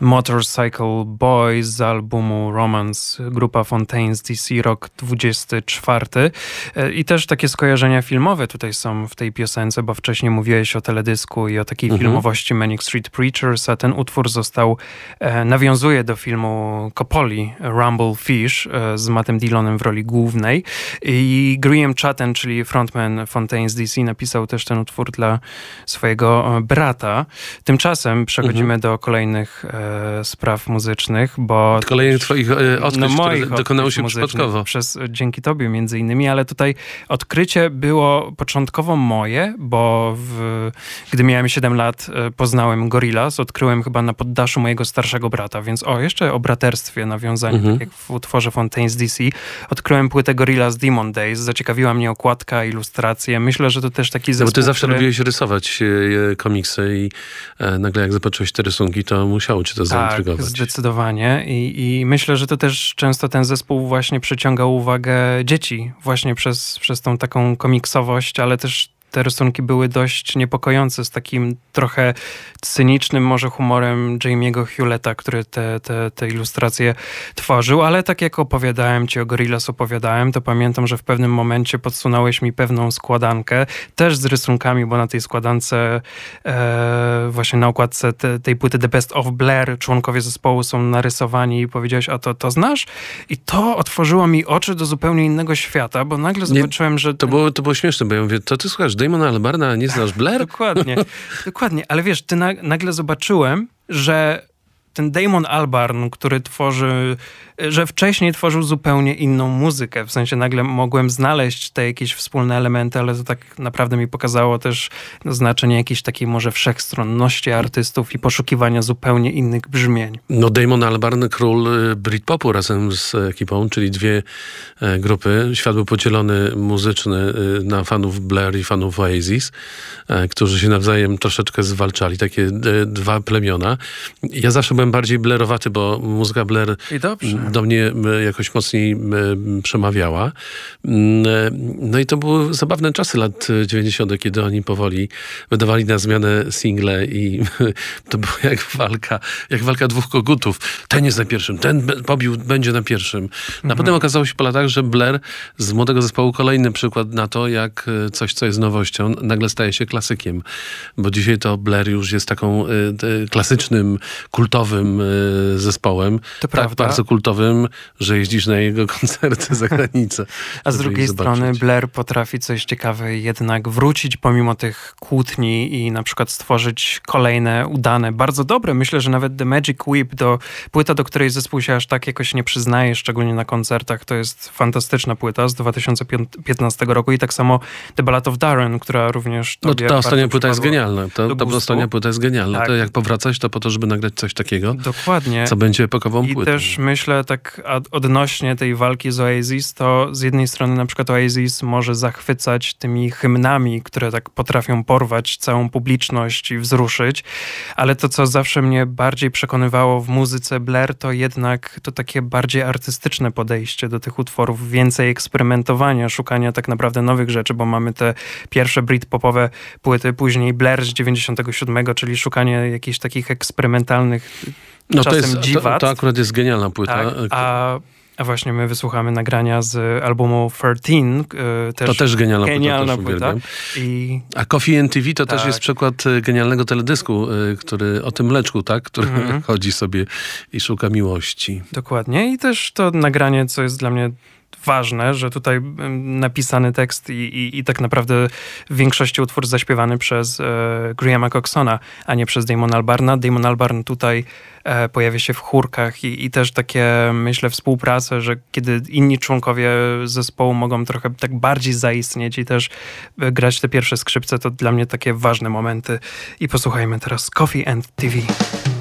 Motorcycle Boys z albumu Romance, grupa Fontaines DC, rok 24. I też takie skojarzenia filmowe tutaj są w tej piosence, bo wcześniej mówiłeś o teledysku i o takiej filmowości Manic Street Preachers, a ten utwór nawiązuje do filmu Coppoli, Rumble Fish, z Mattem Dillonem w roli głównej. I Graham Chatten, czyli frontman Fontaines DC, napisał też ten utwór dla swojego brata. Tymczasem przechodzimy do kolejnych spraw muzycznych, bo... Kolejnych twoich odkryć, które dokonało się przypadkowo. Dzięki tobie między innymi, ale tutaj odkrycie było początkowo moje, bo gdy miałem 7 lat, poznałem Gorillaz, odkryłem chyba na poddaszu mojego starszego brata, więc jeszcze o braterstwie nawiązanie, tak jak w utworze Fontaines DC. Odkryłem płytę Gorillaz Demon Days, zaciekawiła mnie okładka, ilustracje. Myślę, że to też taki zespół, bo ty zawsze lubiłeś rysować komiksy i nagle jak zobaczyłeś te rysunki, to musiało cię to zaintrygować. Tak, zdecydowanie. I myślę, że to też często ten zespół właśnie przyciągał uwagę dzieci właśnie przez tą taką komiksowość, ale też te rysunki były dość niepokojące, z takim trochę cynicznym może humorem Jamie'ego Hewletta, który te ilustracje tworzył, ale tak jak opowiadałem ci o Gorillaz, to pamiętam, że w pewnym momencie podsunąłeś mi pewną składankę, też z rysunkami, bo na tej składance właśnie na okładce tej płyty The Best of Blair członkowie zespołu są narysowani i powiedziałeś, a to znasz? I to otworzyło mi oczy do zupełnie innego świata, bo nagle zobaczyłem, że... To było śmieszne, bo ja mówię, to ty słuchasz Damona Albarna, a nie znasz Blair? Dokładnie. Ale wiesz, nagle zobaczyłem, że ten Damon Albarn, który że wcześniej tworzył zupełnie inną muzykę. W sensie nagle mogłem znaleźć te jakieś wspólne elementy, ale to tak naprawdę mi pokazało też znaczenie jakiejś takiej może wszechstronności artystów i poszukiwania zupełnie innych brzmień. No Damon Albarn, król Britpopu razem z ekipą, czyli dwie grupy. Świat był podzielony muzyczny na fanów Blair i fanów Oasis, którzy się nawzajem troszeczkę zwalczali. Takie dwa plemiona. Ja zawsze byłem bardziej Blairowaty, bo muzyka Blair do mnie jakoś mocniej przemawiała. No i to były zabawne czasy lat 90., kiedy oni powoli wydawali na zmianę single i to było jak walka dwóch kogutów. Ten jest na pierwszym, ten będzie na pierwszym. A potem okazało się po latach, że Blair z młodego zespołu kolejny przykład na to, jak coś, co jest nowością, nagle staje się klasykiem. Bo dzisiaj to Blair już jest taką klasycznym, kultowym zespołem. To tak prawda. bardzo kultowym, że jeździsz na jego koncerty za granicę. A z drugiej strony Blair potrafi coś ciekawe jednak wrócić pomimo tych kłótni i na przykład stworzyć kolejne udane, bardzo dobre. Myślę, że nawet The Magic Whip, płyta, do której zespół się aż tak jakoś nie przyznaje, szczególnie na koncertach, to jest fantastyczna płyta z 2015 roku i tak samo The Ballad of Darren, która również... Ta ostatnia płyta jest genialna. Ta ostatnia płyta jest genialna. Tak. To jak powracać, to po to, żeby nagrać coś takiego. Dokładnie. Co będzie epokową płytą. I też myślę, tak odnośnie tej walki z Oasis, to z jednej strony na przykład Oasis może zachwycać tymi hymnami, które tak potrafią porwać całą publiczność i wzruszyć, ale to, co zawsze mnie bardziej przekonywało w muzyce Blair, to jednak to takie bardziej artystyczne podejście do tych utworów, więcej eksperymentowania, szukania tak naprawdę nowych rzeczy, bo mamy te pierwsze britpopowe płyty, później Blair z 97, czyli szukanie jakichś takich eksperymentalnych czasem dziwat. To akurat jest genialna płyta. Tak, a właśnie my wysłuchamy nagrania z albumu 13. To też genialna płyta. A Coffee and TV to też jest przykład genialnego teledysku, który o tym mleczku, tak? Który chodzi sobie i szuka miłości. Dokładnie. I też to nagranie, co jest dla mnie ważne, że tutaj napisany tekst i tak naprawdę w większości utwór zaśpiewany przez Grahama Coxona, a nie przez Damona Albarna. Damon Albarn tutaj pojawia się w chórkach i też takie, myślę, współpracę, że kiedy inni członkowie zespołu mogą trochę tak bardziej zaistnieć i też grać te pierwsze skrzypce, to dla mnie takie ważne momenty. I posłuchajmy teraz Coffee and TV.